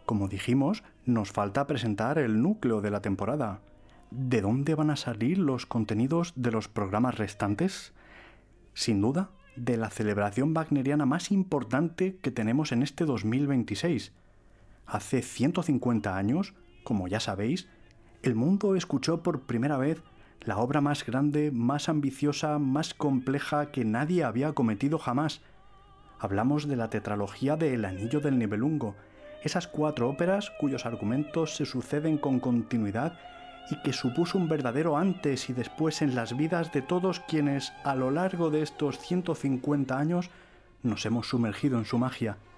Como dijimos, nos falta presentar el núcleo de la temporada. ¿De dónde van a salir los contenidos de los programas restantes? Sin duda, de la celebración wagneriana más importante que tenemos en este 2026. Hace 150 años, como ya sabéis, el mundo escuchó por primera vez la obra más grande, más ambiciosa, más compleja que nadie había cometido jamás. Hablamos de la tetralogía de El Anillo del Nibelungo, esas 4 óperas cuyos argumentos se suceden con continuidad y que supuso un verdadero antes y después en las vidas de todos quienes, a lo largo de estos 150 años, nos hemos sumergido en su magia.